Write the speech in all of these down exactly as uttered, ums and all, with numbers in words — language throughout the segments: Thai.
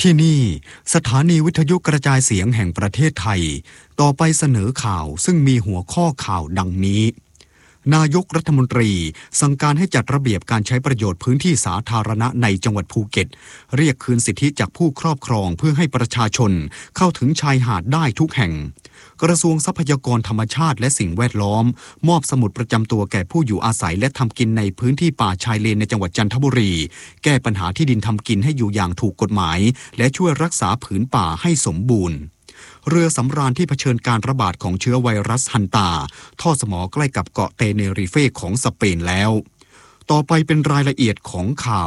ที่นี่สถานีวิทยุกระจายเสียงแห่งประเทศไทยต่อไปเสนอข่าวซึ่งมีหัวข้อข่าวดังนี้นายกรัฐมนตรีสั่งการให้จัดระเบียบการใช้ประโยชน์พื้นที่สาธารณะในจังหวัดภูเก็ตเรียกคืนสิทธิจากผู้ครอบครองเพื่อให้ประชาชนเข้าถึงชายหาดได้ทุกแห่งกระทรวงทรัพยากรธรรมชาติและสิ่งแวดล้อมมอบสมุดประจำตัวแก่ผู้อยู่อาศัยและทำกินในพื้นที่ป่าชายเลนในจังหวัดจันทบุรีแก้ปัญหาที่ดินทำกินให้อยู่อย่างถูกกฎหมายและช่วยรักษาผืนป่าให้สมบูรณ์เรือสำราญที่เผชิญการระบาดของเชื้อไวรัสฮันตาท่อสมอใกล้กับเกาะเตเนริเฟของสเปนแล้วต่อไปเป็นรายละเอียดของข่า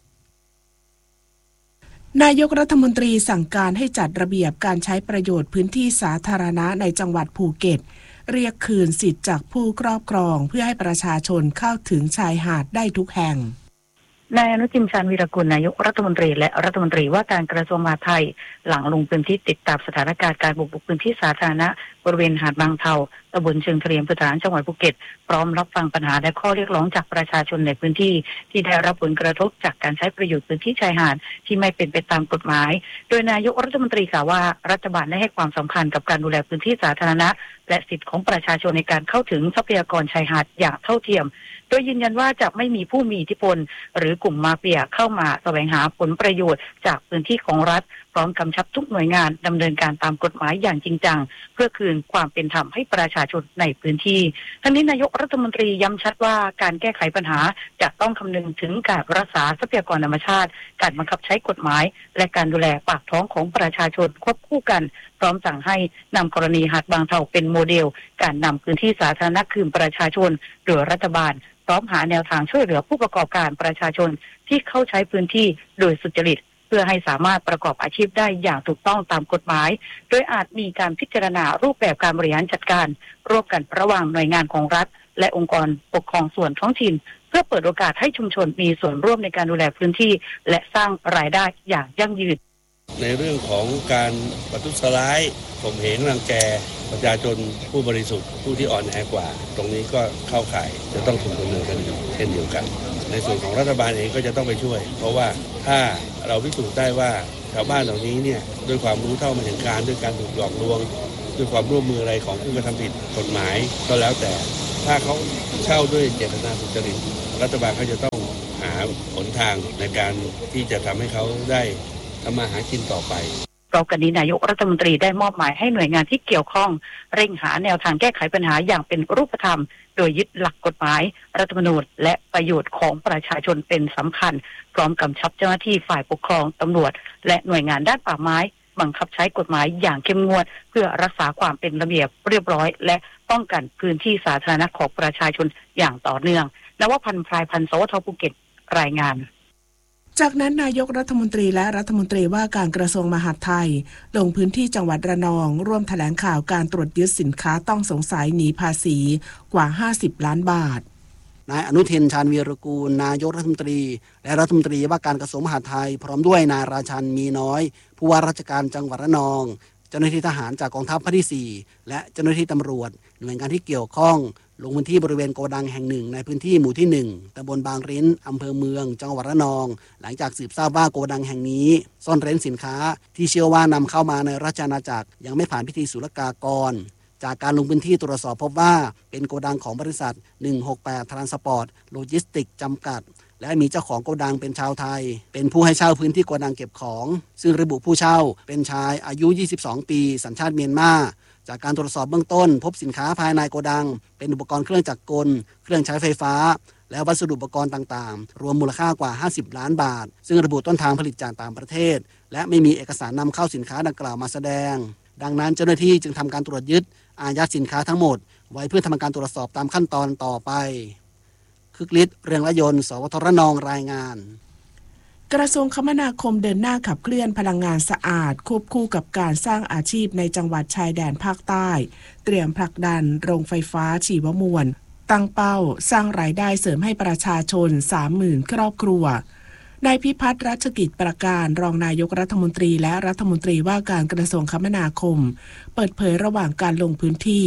วนายกรัฐมนตรีสั่งการให้จัดระเบียบการใช้ประโยชน์พื้นที่สาธารณะในจังหวัดภูเก็ตเรียกคืนสิทธิ์จากผู้ครอบครองเพื่อให้ประชาชนเข้าถึงชายหาดได้ทุกแห่งนายอนุทินชาญวีรกุลนายกรัฐมนตรีและรัฐมนตรีว่าการกระทรวงมหาดไทยหลังลงพื้นที่ติดตามสถานการณ์การบุกรุกพื้นที่สาธารณะบริเวณหาดบางเทาตำบลเชิงทะเลอำเภอถลางจังหวัดภูเก็ตพร้อมรับฟังปัญหาและข้อเรียกร้องจากประชาชนในพื้นที่ที่ได้รับผลกระทบจากการใช้ประโยชน์พื้นที่ชายหาดที่ไม่เป็นไปตามกฎหมายโดยนายกรัฐมนตรีกล่าวว่ารัฐบาลได้ให้ความสำคัญกับการดูแลพื้นที่สาธารณะและสิทธิของประชาชนในการเข้าถึงทรัพยากรชายหาดอย่างเท่าเทียมโดยยืนยันว่าจะไม่มีผู้มีอิทธิพลหรือกลุ่มมาเฟียเข้ามาแสวงหาผลประโยชน์จากพื้นที่ของรัฐพร้อมกำชับทุกหน่วยงานดำเนินการตามกฎหมายอย่างจริงจังเพื่อคืนความเป็นธรรมให้ประชาชนในพื้นที่ทั้งนี้นายกรัฐมนตรีย้ำชัดว่าการแก้ไขปัญหาจะต้องคำนึงถึงการรักษาทรัพยากรธรรมชาติการบังคับใช้กฎหมายและการดูแลปากท้องของประชาชนควบคู่กันพร้อมสั่งให้นำกรณีหาดบางเทาเป็นโมเดลการนำพื้นที่สาธารณะคืนประชาชนโดยรัฐบาลพร้อมหาแนวทางช่วยเหลือผู้ประกอบการประชาชนที่เข้าใช้พื้นที่โดยสุจริตเพื่อให้สามารถประกอบอาชีพได้อย่างถูกต้องตามกฎหมายโดยอาจมีการพิจารณารูปแบบการบริหารจัดการร่วมกันระหว่างหน่วยงานของรัฐและองค์กรปกครองส่วนท้องถิ่นเพื่อเปิดโอกาสให้ชุมชนมีส่วนร่วมในการดูแลพื้นที่และสร้างรายได้อย่างยั่งยืนในเรื่องของการประทุษร้ายข่มเหงรังแกประชาชนผู้บริสุทธิ์ผู้ที่อ่อนแอกว่าตรงนี้ก็เข้าข่ายจะต้องถูกดำเนินคดีเช่นเดียวกันในส่วนของรัฐบาลเองก็จะต้องไปช่วยเพราะว่าถ้าเราพิสูจน์ได้ว่าชาวบ้านเหล่านี้เนี่ยด้วยความรู้เท่าไม่ถึงการด้วยการถูกหลอกลวงด้วยความร่วมมืออะไรของผู้กระทำผิดกฎหมายก็แล้วแต่ถ้าเขาเช่าด้วยเจตนาสุจริตรัฐบาลก็จะต้องหาหนทางในการที่จะทำให้เขาได้ทำมาหากินต่อไปพร้อมกันนี้นายกรัฐมนตรีได้มอบหมายให้หน่วยงานที่เกี่ยวข้องเร่งหาแนวทางแก้ไขปัญหาอย่างเป็นรูปธรรมโดยยึดหลักกฎหมายรัฐธรรมนูญและประโยชน์ของประชาชนเป็นสำคัญพร้อมกำชับเจ้าหน้าที่ฝ่ายปกครองตำรวจและหน่วยงานด้านป่าไม้บังคับใช้กฎหมายอย่างเข้มงวดเพื่อรักษาความเป็นระเบียบเรียบร้อยและป้องกันพื้นที่สาธารณะของประชาชนอย่างต่อเนื่องนวพันธ์พรายพันธ์สวทภูเก็ตรายงานจากนั้นนายกรัฐมนตรีและรัฐมนตรีว่าการกระทรวงมหาดไทยลงพื้นที่จังหวัดระนองร่วมแถลงข่าวการตรวจยึดสินค้าต้องสงสัยหนีภาษีกว่าห้าสิบล้านบาทนายอนุทินชาญวีรกูลนายกรัฐมนตรีและรัฐมนตรีว่าการกระทรวงมหาดไทยพร้อมด้วยนายราชันมีน้อยผู้ว่าราชการจังหวัดระนองเจ้าหน้าที่ทหารจากกองทัพภาคที่สี่และเจ้าหน้าที่ตำรวจหน่วยงานที่เกี่ยวข้องลงพื้นที่บริเวณโกดังแห่งหนึ่งในพื้นที่หมู่ที่หนึ่งตำบลบางริ้นอำเภอเมืองจังหวัดระนองหลังจากสืบทราบว่าโกดังแห่งนี้ซ่อนเร้นสินค้าที่เชื่อว่านำเข้ามาในราชอาณาจักรยังไม่ผ่านพิธีศุลกากรจากการลงพื้นที่ตรวจสอบพบว่าเป็นโกดังของบริษัทหนึ่งหกแปด Transport Logistics จำกัดและมีเจ้าของโกดังเป็นชาวไทยเป็นผู้ให้เช่าพื้นที่โกดังเก็บของซึ่งระบุผู้เช่าเป็นชายอายุยี่สิบสองปีสัญชาติเมียนมาจากการตรวจสอบเบื้องต้นพบสินค้าภายในโกดังเป็นอุปกรณ์เครื่องจักรกลเครื่องใช้ไฟฟ้าและวัสดุอุปกรณ์ต่างๆรวมมูลค่ากว่าห้าสิบล้านบาทซึ่งระบุต้นทางผลิตจากต่างประเทศและไม่มีเอกสารนำเข้าสินค้าดังกล่าวมาแสดงดังนั้นเจ้าหน้าที่จึงทำการตรวจยึดอายัดสินค้าทั้งหมดไว้เพื่อทำการตรวจสอบตามขั้นตอนต่อไปคึกฤทธิ์เรืองละยนต์สวทรนองรายงานกระทรวงคมนาคมเดินหน้าขับเคลื่อนพลังงานสะอาดควบคู่กับการสร้างอาชีพในจังหวัดชายแดนภาคใต้เตรียมผลักดันโรงไฟฟ้าชีวมวลตั้งเป้าสร้างรายได้เสริมให้ประชาชน สามหมื่น ครอบครัวนายพิพัฒน์รัชกิจประการรองนายกรัฐมนตรีและรัฐมนตรีว่าการกระทรวงคมนาคมเปิดเผยระหว่างการลงพื้นที่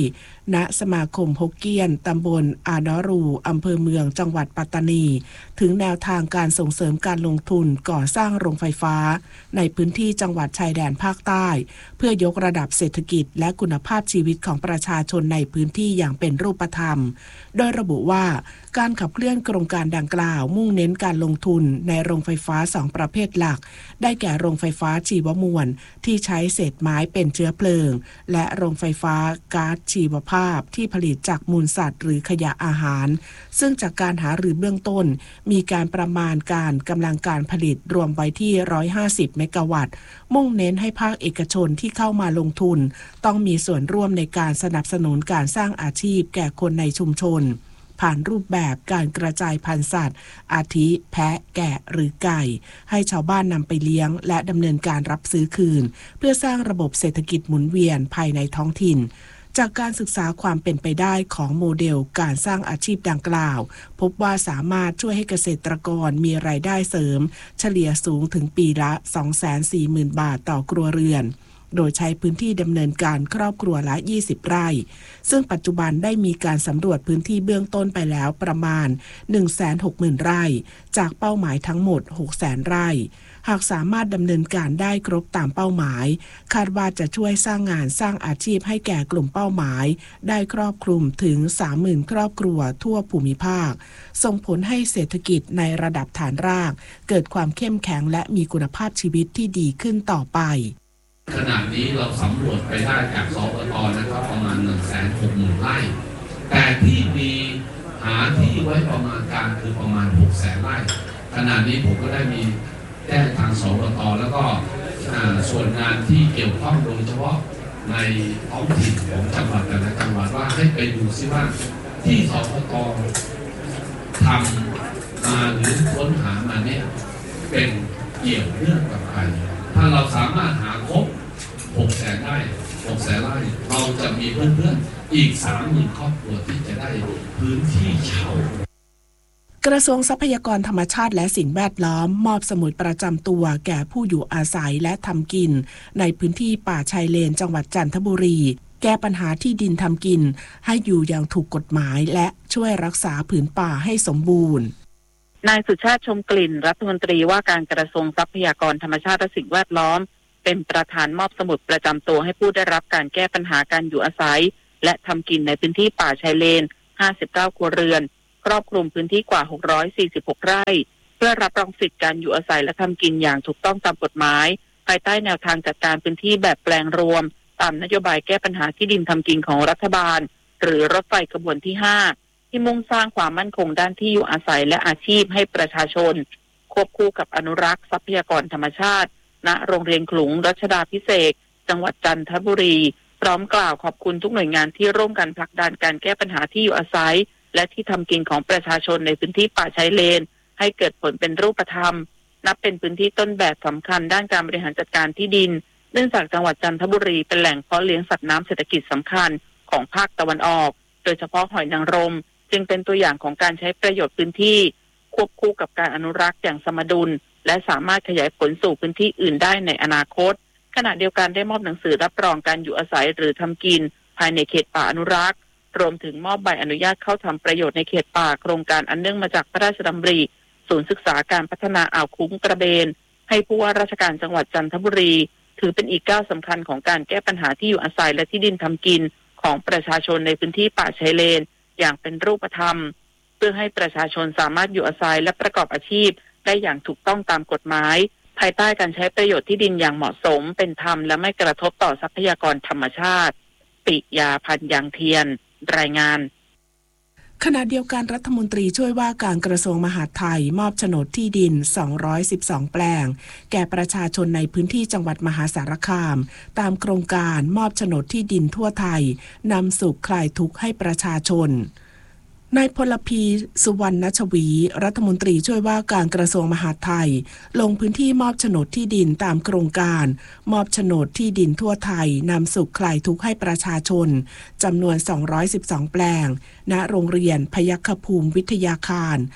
ณสมาคมฮกเกี้ยนตำบลอาดอรูอำเภอเมืองจังหวัดปัตตานีถึงแนวทางการส่งเสริมการลงทุนก่อสร้างโรงไฟฟ้าในพื้นที่จังหวัดชายแดนภาคใต้เพื่อยกระดับเศรษฐกิจและคุณภาพชีวิตของประชาชนในพื้นที่อย่างเป็นรูปธรรมโดยระบุว่าการขับเคลื่อนโครงการดังกล่าวมุ่งเน้นการลงทุนในโรงไฟฟ้าสองประเภทหลักได้แก่โรงไฟฟ้าชีวมวลที่ใช้เศษไม้เป็นเชื้อเพลิงและโรงไฟฟ้าก๊าซชีวภาพที่ผลิตจากมูลสัตว์หรือขยะอาหารซึ่งจากการหารือเบื้องต้นมีการประมาณการกำลังการผลิตรวมไว้ที่หนึ่งร้อยห้าสิบเมกะวัตต์มุ่งเน้นให้ภาคเอกชนที่เข้ามาลงทุนต้องมีส่วนร่วมในการสนับสนุนการสร้างอาชีพแก่คนในชุมชนผ่านรูปแบบการกระจายพันธุ์สัตว์อาทิแพะแกะหรือไก่ให้ชาวบ้านนำไปเลี้ยงและดำเนินการรับซื้อคืนเพื่อสร้างระบบเศรษฐกิจหมุนเวียนภายในท้องถิ่นจากการศึกษาความเป็นไปได้ของโมเดลการสร้างอาชีพดังกล่าวพบว่าสามารถช่วยให้เกษตรกรมีรายได้เสริมเฉลี่ยสูงถึงปีละ สองแสนสี่หมื่น บาทต่อครัวเรือนโดยใช้พื้นที่ดำเนินการครอบครัวละยี่สิบไร่ซึ่งปัจจุบันได้มีการสำรวจพื้นที่เบื้องต้นไปแล้วประมาณ หนึ่งแสนหกหมื่น ไร่จากเป้าหมายทั้งหมด หกแสน ไร่หากสามารถดำเนินการได้ครบตามเป้าหมายคาดว่าจะช่วยสร้างงานสร้างอาชีพให้แก่กลุ่มเป้าหมายได้ครอบคลุมถึง สามหมื่น ครอบครัวทั่วภูมิภาคส่งผลให้เศรษฐกิจในระดับฐานรากเกิดความเข้มแข็งและมีคุณภาพชีวิตที่ดีขึ้นต่อไปขณะนี้เราสำรวจไปได้จากสปต.นะครับประมาณ หนึ่งแสนหกหมื่น ไร่แต่ที่มีหาที่ไว้ประมาณการคือประมาณ หกแสน ไร่ขณะนี้ผมก็ได้มีแจ้งทางสปต.แล้วก็ส่วนงานที่เกี่ยวข้องโดยเฉพาะในท้องถิ่นของจังหวัดแต่ละจังหวัดว่าให้ไปดูซิว่าที่สปต.ทำมาหรือค้นหามาเนี่ยเป็นเกี่ยวเนื่องกับใครถ้าเราสามารถหาครบหกแสนได้หกแสนไร่เราจะมีเพื่อนๆอีก สามหมื่น ครอบครัวที่จะได้พื้นที่เช่ากระทรวงทรัพยากรธรรมชาติและสิ่งแวดล้อมมอบสมุดประจำตัวแก่ผู้อยู่อาศัยและทำกินในพื้นที่ป่าชายเลนจังหวัดจันทบุรีแก้ปัญหาที่ดินทำกินให้อยู่อย่างถูกกฎหมายและช่วยรักษาผืนป่าให้สมบูรณ์นายสุชาติชมกลิ่นรัฐมนตรีว่าการกระทรวงทรัพยากรธรรมชาติและสิ่งแวดล้อมเป็นประธานมอบสมุดประจำตัวให้ผู้ได้รับการแก้ปัญหาการอยู่อาศัยและทำกินในพื้นที่ป่าชายเลนห้าสิบเก้าครัวเรือนครอบคลุมพื้นที่กว่าหกร้อยสี่สิบหกไร่เพื่อรับรองสิทธิการอยู่อาศัยและทำกินอย่างถูกต้องตามกฎหมายภายใต้แนวทางจัดการพื้นที่แบบแปลงรวมตามนโยบายแก้ปัญหาที่ดินทำกินของรัฐบาลหรือรถไฟขบวนที่ห้าที่มุ่งสร้างความมั่นคงด้านที่อยู่อาศัยและอาชีพให้ประชาชนควบคู่กับอนุรักษ์ทรัพยากรธรรมชาติณโรงเรียนขลุงรัชดาภิเษกจังหวัดจันทบุรีพร้อมกล่าวขอบคุณทุกหน่วยงานที่ร่วมกันผลักดันการแก้ปัญหาที่อยู่อาศัยและที่ทำกินของประชาชนในพื้นที่ป่าชายเลนให้เกิดผลเป็นรูปธรรมนับเป็นพื้นที่ต้นแบบสำคัญด้านการบริหารจัดการที่ดินเนื่องจากจังหวัดจันทบุรีเป็นแหล่งเพาะเลี้ยงสัตว์น้ำเศรษฐกิจสำคัญของภาคตะวันออกโดยเฉพาะหอยนางรมจึงเป็นตัวอย่างของการใช้ประโยชน์พื้นที่ควบคู่กับการอนุรักษ์อย่างสมดุลและสามารถขยายผลสู่พื้นที่อื่นได้ในอนาคตขณะเดียวกันได้มอบหนังสือรับรองการอยู่อาศัยหรือทำกินภายในเขตป่าอนุรักษ์รวมถึงมอบใบอนุญาตเข้าทำประโยชน์ในเขตป่าโครงการอันเนื่องมาจากพระราชดำริศูนย์ศึกษาการพัฒนาอ่าวคุ้งกระเบนให้ผู้ว่าราชการจังหวัดจันทบุรีถือเป็นอีกก้าวสำคัญของการแก้ปัญหาที่อยู่อาศัยและที่ดินทำกินของประชาชนในพื้นที่ป่าชายเลนอย่างเป็นรูปธรรมเพื่อให้ประชาชนสามารถอยู่อาศัยและประกอบอาชีพได้อย่างถูกต้องตามกฎหมายภายใต้การใช้ประโยชน์ที่ดินอย่างเหมาะสมเป็นธรรมและไม่กระทบต่อทรัพยากรธรรมชาติปิยาพันธ์ยางเทียนรายงานขณะเดียวกันรัฐมนตรีช่วยว่าการกระทรวงมหาดไทยมอบโฉนดที่ดินสองร้อยสิบสองแปลงแก่ประชาชนในพื้นที่จังหวัดมหาสารคามตามโครงการมอบโฉนดที่ดินทั่วไทยนำสุขคลายทุกข์ให้ประชาชนนายพลพีสุวรรณชวีรัฐมนตรีช่วยว่าการกระทรวงมหาดไทยลงพื้นที่มอบโฉนดที่ดินตามโครงการมอบโฉนดที่ดินทั่วไทยนำสุขคลายทุกข์ให้ประชาชนจำนวนสองร้อยสิบสองแปลงณโรงเรียนพยัคฆภูมิวิทยาคาร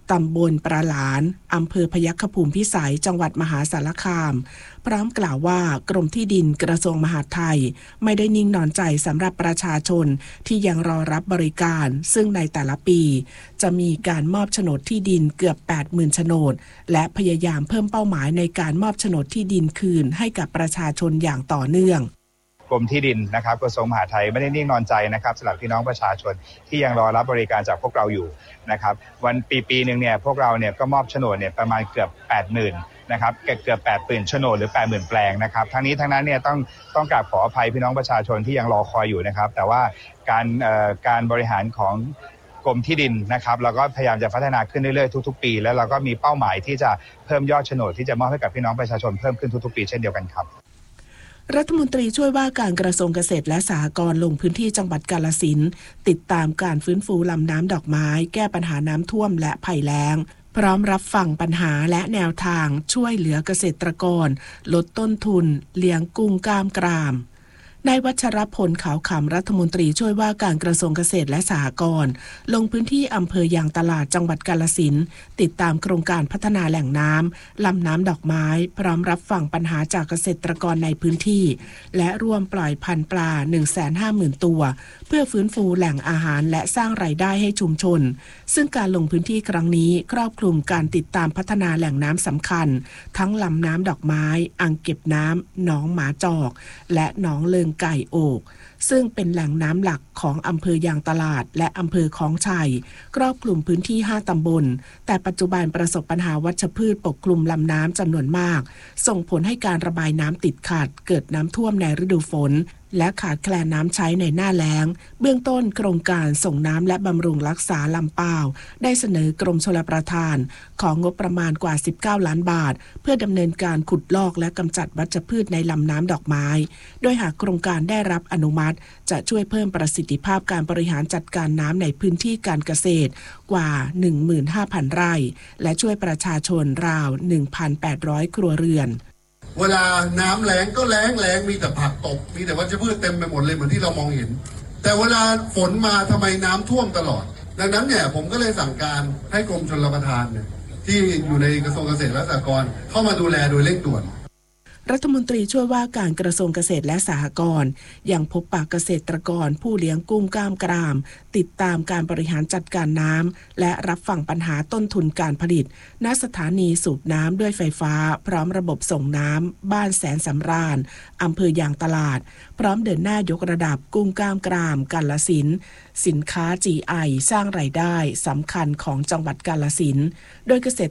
ตำบลปราหลานอำเภอพยัคฆภูมิพิสัยจังหวัดมหาสารคามพร้อมกล่าวว่ากรมที่ดินกระทรวงมหาดไทยไม่ได้นิ่งนอนใจสำหรับประชาชนที่ยังรอรับบริการซึ่งในแต่ละปีจะมีการมอบโฉนดที่ดินเกือบ แปดหมื่น โฉนดและพยายามเพิ่มเป้าหมายในการมอบโฉนดที่ดินคืนให้กับประชาชนอย่างต่อเนื่องกรมที่ดินนะครับกระทรวงมหาดไทยไม่ได้นิ่งนอนใจนะครับสำหรับพี่น้องประชาชนที่ยังรอรับบริการจากพวกเราอยู่นะครับวันปีปีนึงเนี่ยพวกเราเนี่ยก็มอบโฉนดเนี่ยประมาณเกือบ แปดหมื่น นะครับเกือบ แปดหมื่น โฉนดหรือ แปดหมื่น แปลงนะครับทั้งนี้ทั้งนั้นเนี่ยต้องต้องกราบขออภัยพี่น้องประชาชนที่ยังรอคอยอยู่นะครับแต่ว่าการเอ่อการบริหารของกรมที่ดินนะครับเราก็พยายามจะพัฒนาขึ้นเรื่อยๆทุกๆปีแล้วเราก็มีเป้าหมายที่จะเพิ่มยอดโฉนดที่จะมอบให้กับพี่น้องประชาชนเพิ่มขึ้นทุกๆปีเช่นเดียวกันครับรัฐมนตรีช่วยว่าการกระทรวงเกษตรและสหกรณ์ลงพื้นที่จังหวัดกาฬสินธุ์ติดตามการฟื้นฟูลำน้ำดอกไม้แก้ปัญหาน้ำท่วมและภัยแล้งพร้อมรับฟังปัญหาและแนวทางช่วยเหลือเกษตรกรลดต้นทุนเลี้ยงกุ้งกล้ามกรามนายวัชรพลขาวขำรัฐมนตรีช่วยว่าการกระทรวงเกษตรและสหกรณ์ลงพื้นที่อำเภอยางตลาดจังหวัดกาฬสินธุ์ติดตามโครงการพัฒนาแหล่งน้ำลำน้ำดอกไม้พร้อมรับฟังปัญหาจากเกษตรกรในพื้นที่และร่วมปล่อยพันธุ์ปลา หนึ่งแสนห้าหมื่น ตัวเพื่อฟื้นฟูแหล่งอาหารและสร้างรายได้ให้ชุมชนซึ่งการลงพื้นที่ครั้งนี้ครอบคลุมการติดตามพัฒนาแหล่งน้ำสำคัญทั้งลำน้ำดอกไม้อ่างเก็บน้ำหนองหมาจอกและหนองเลิงไก่โอกซึ่งเป็นแหล่งน้ำหลักของอำเภอยางตลาดและอำเภอคลองชัยครอบคลุมพื้นที่ห้าตำบลแต่ปัจจุบันประสบปัญหาวัชพืชปกคลุมลำน้ำจำนวนมากส่งผลให้การระบายน้ำติดขัดเกิดน้ำท่วมในฤดูฝนและขาดแคลนน้ำใช้ในหน้าแล้งเบื้องต้นโครงการส่งน้ำและบำรุงรักษาลำเปล่าได้เสนอกรมชลประทานของงบประมาณกว่าสิบเก้าล้านบาทเพื่อดำเนินการขุดลอกและกำจัดวัชพืชในลำน้ำดอกไม้โดยหากโครงการได้รับอนุมัติจะช่วยเพิ่มประสิทธิภาพการบริหารจัดการน้ำในพื้นที่การเกษตรกว่า หนึ่งหมื่นห้าพัน ไร่และช่วยประชาชนราว หนึ่งพันแปดร้อย ครัวเรือนเวลาน้ำแล้งก็แล้งแล้งมีแต่ผักตกมีแต่วัชพืชเต็มไปหมดเลยเหมือนที่เรามองเห็นแต่เวลาฝนมาทำไมน้ำท่วมตลอดดังนั้นเนี่ยผมก็เลยสั่งการให้กรมชลประทานเนี่ยที่อยู่ในกระทรวงเกษตรและสหกรณ์เข้ามาดูแลโดยเร่งด่วนรัฐมนตรีช่วยว่าการกระทรวงเกษตรและสหกรณ์ยังพบปะเกษตรกรผู้เลี้ยงกุ้งกล้ามกรามติดตามการบริหารจัดการน้ำและรับฟังปัญหาต้นทุนการผลิตณสถานีสูบน้ำด้วยไฟฟ้าพร้อมระบบส่งน้ำบ้านแสนสำราญอำเภอยางตลาดพร้อมเดินหน้ายกระดับกุ้งกล้ามกรามกาฬสินธุ์สินค้า จี ไอ สร้างรายได้สำคัญของจังหวัดกาฬสินธุ์โดยเกษตร